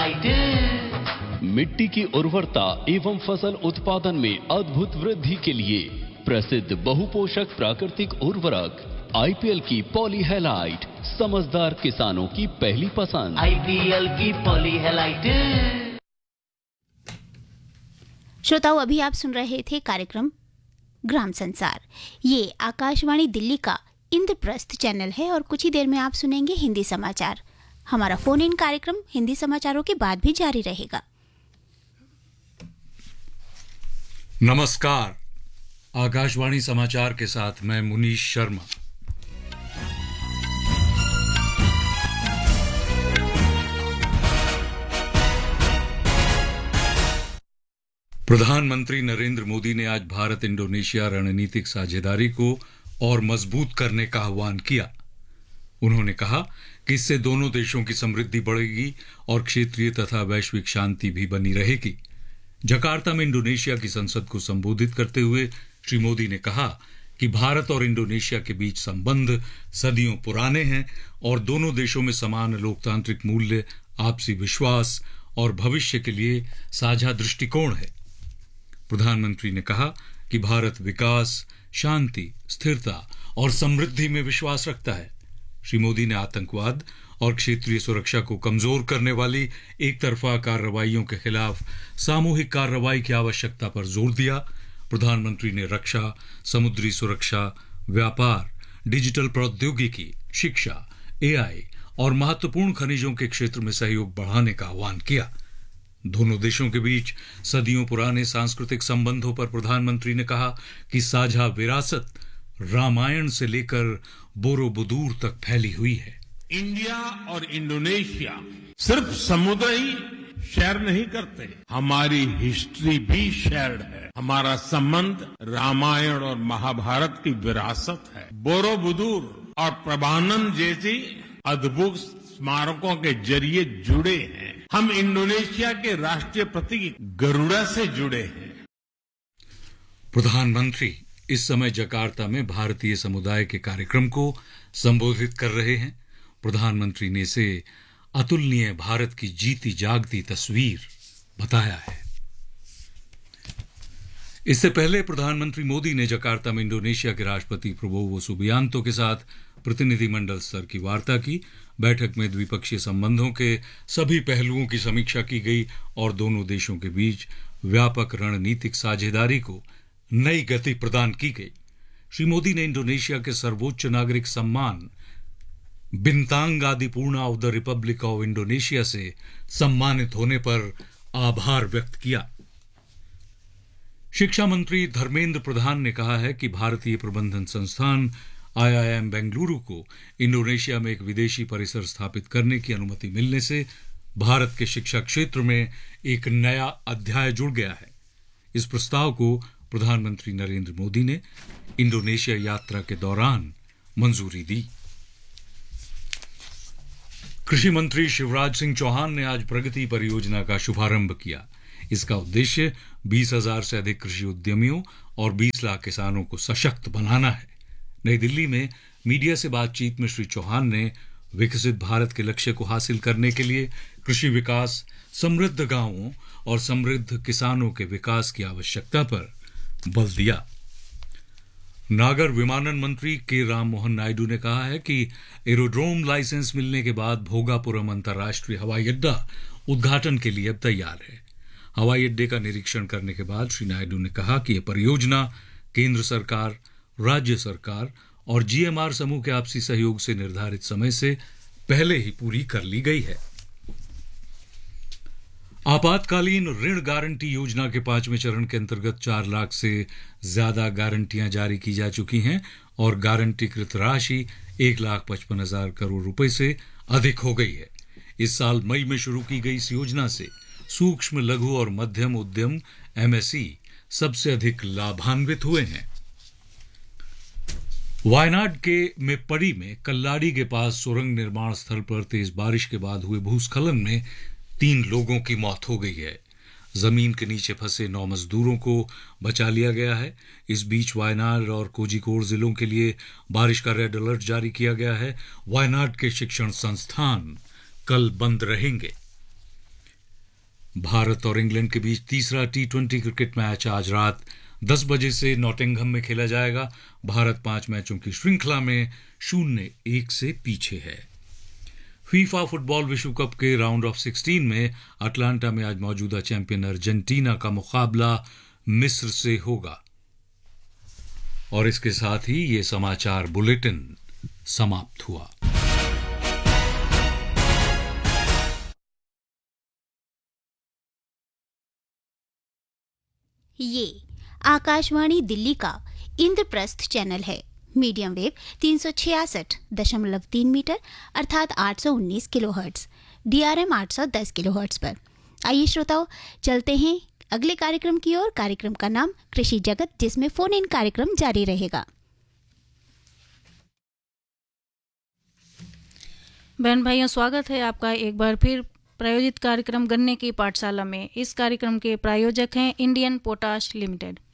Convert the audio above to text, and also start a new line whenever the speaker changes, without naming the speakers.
मिट्टी की उर्वरता एवं फसल उत्पादन में अद्भुत वृद्धि के लिए प्रसिद्ध बहुपोषक प्राकृतिक उर्वरक आईपीएल की पॉलीहेलाइट समझदार किसानों की पहली पसंद।
आईपीएल की पॉलीहेलाइट।
श्रोताओं, अभी आप सुन रहे थे कार्यक्रम ग्राम संसार। ये आकाशवाणी दिल्ली का इंद्रप्रस्थ चैनल है और कुछ ही देर में आप सुनेंगे हिंदी समाचार। हमारा फोन इन कार्यक्रम हिंदी समाचारों के बाद भी जारी रहेगा।
नमस्कार, आकाशवाणी समाचार के साथ मैं मुनीश शर्मा। प्रधानमंत्री नरेंद्र मोदी ने आज भारत इंडोनेशिया रणनीतिक साझेदारी को और मजबूत करने का आह्वान किया। उन्होंने कहा कि इससे दोनों देशों की समृद्धि बढ़ेगी और क्षेत्रीय तथा वैश्विक शांति भी बनी रहेगी। जकार्ता में इंडोनेशिया की संसद को संबोधित करते हुए श्री मोदी ने कहा कि भारत और इंडोनेशिया के बीच संबंध सदियों पुराने हैं और दोनों देशों में समान लोकतांत्रिक मूल्य, आपसी विश्वास और भविष्य के लिए साझा दृष्टिकोण है। प्रधानमंत्री ने कहा कि भारत विकास, शांति, स्थिरता और समृद्धि में विश्वास रखता है। श्री मोदी ने आतंकवाद और क्षेत्रीय सुरक्षा को कमजोर करने वाली एक तरफा कार्रवाइयों के खिलाफ सामूहिक कार्रवाई की आवश्यकता पर जोर दिया। प्रधानमंत्री ने रक्षा, समुद्री सुरक्षा, व्यापार, डिजिटल प्रौद्योगिकी, शिक्षा, एआई और महत्वपूर्ण खनिजों के क्षेत्र में सहयोग बढ़ाने का आह्वान किया। दोनों देशों के बीच सदियों पुराने सांस्कृतिक संबंधों पर प्रधानमंत्री ने कहा कि साझा विरासत रामायण से लेकर बोरोबुदूर तक फैली हुई है।
इंडिया और इंडोनेशिया सिर्फ समुद्र ही शेयर नहीं करते, हमारी हिस्ट्री भी शेयर्ड है। हमारा संबंध रामायण और महाभारत की विरासत है। बोरोबुदूर और प्रभानम जैसी अद्भुत स्मारकों के जरिए जुड़े हैं। हम इंडोनेशिया के राष्ट्रीय प्रतीक गरुड़ा से जुड़े हैं।
प्रधानमंत्री इस समय जकार्ता में भारतीय समुदाय के कार्यक्रम को संबोधित कर रहे हैं। प्रधानमंत्री ने इसे अतुलनीय भारत की जीती जागती तस्वीर बताया है। इससे पहले प्रधानमंत्री मोदी ने जकार्ता में इंडोनेशिया के राष्ट्रपति प्रबोवो सुबियांतो के साथ प्रतिनिधिमंडल स्तर की वार्ता की। बैठक में द्विपक्षीय संबंधों के सभी पहलुओं की समीक्षा की गई और दोनों देशों के बीच व्यापक रणनीतिक साझेदारी को नई गति प्रदान की गई। श्री मोदी ने इंडोनेशिया के सर्वोच्च नागरिक सम्मान बिंतांग आदिपूर्णा of the Republic of Indonesia से सम्मानित होने पर आभार व्यक्त किया। शिक्षा मंत्री धर्मेंद्र प्रधान ने कहा है कि भारतीय प्रबंधन संस्थान आईआईएम बेंगलुरु को इंडोनेशिया में एक विदेशी परिसर स्थापित करने की अनुमति मिलने से भारत के शिक्षा क्षेत्र में एक नया अध्याय जुड़ गया है। इस प्रस्ताव को प्रधानमंत्री नरेंद्र मोदी ने इंडोनेशिया यात्रा के दौरान मंजूरी दी। कृषि मंत्री शिवराज सिंह चौहान ने आज प्रगति परियोजना का शुभारंभ किया। इसका उद्देश्य 20,000 से अधिक कृषि उद्यमियों और 20 लाख किसानों को सशक्त बनाना है। नई दिल्ली में मीडिया से बातचीत में श्री चौहान ने विकसित भारत के लक्ष्य को हासिल करने के लिए कृषि विकास, समृद्ध गांवों और समृद्ध किसानों के विकास की आवश्यकता पर बल दिया। नागर विमानन मंत्री के राम मोहन नायडू ने कहा है कि एरोड्रोम लाइसेंस मिलने के बाद भोगापुरम अंतर्राष्ट्रीय हवाई अड्डा उद्घाटन के लिए अब तैयार है। हवाई अड्डे का निरीक्षण करने के बाद श्री नायडू ने कहा कि यह परियोजना केंद्र सरकार, राज्य सरकार और जीएमआर समूह के आपसी सहयोग से निर्धारित समय से पहले ही पूरी कर ली गई है। आपातकालीन ऋण गारंटी योजना के 5वें चरण के अंतर्गत 4 लाख से ज्यादा गारंटियां जारी की जा चुकी हैं और गारंटीकृत राशि 1,55,000 करोड़ रुपए से अधिक हो गई है। इस साल मई में शुरू की गई इस योजना से सूक्ष्म, लघु और मध्यम उद्यम एमएसई सबसे अधिक लाभान्वित हुए हैं। वायनाड के मेप्पड़ी में कल्लाड़ी के पास सुरंग निर्माण स्थल पर तेज बारिश के बाद हुए भूस्खलन में 3 लोगों की मौत हो गई है। जमीन के नीचे फंसे 9 मजदूरों को बचा लिया गया है। इस बीच वायनाड और कोझिकोड जिलों के लिए बारिश का रेड अलर्ट जारी किया गया है। वायनाड के शिक्षण संस्थान कल बंद रहेंगे। भारत और इंग्लैंड के बीच तीसरा T20 क्रिकेट मैच आज रात 10 बजे से नॉटिंघम में खेला जाएगा। भारत 5 मैचों की श्रृंखला में 0-1 से पीछे है। फीफा फुटबॉल विश्व कप के राउंड ऑफ 16 में अटलांटा में आज मौजूदा चैंपियन अर्जेंटीना का मुकाबला मिस्र से होगा। और इसके साथ ही ये समाचार बुलेटिन समाप्त हुआ।
ये आकाशवाणी दिल्ली का इंद्रप्रस्थ चैनल है। मीडियम वेव 366.3 मीटर अर्थात 819 किलोहर्ट्ज, DRM 810 किलोहर्ट्ज पर। आइए श्रोताओं, चलते हैं अगले कार्यक्रम की ओर। कार्यक्रम का नाम कृषि जगत, जिसमें फोन इन कार्यक्रम जारी रहेगा।
बहन भाइयों, स्वागत है आपका एक बार फिर प्रायोजित कार्यक्रम गन्ने की पाठशाला में। इस कार्यक्रम के प्रायोजक हैं इंडियन पोटाश लिमिटेड।